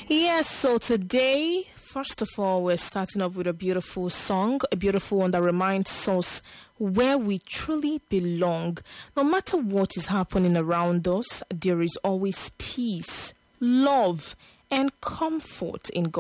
Yes, so today, first of all, we're starting off with a beautiful song, a beautiful one that reminds us where we truly belong. No matter what is happening around us, there is always peace, love, and comfort in God.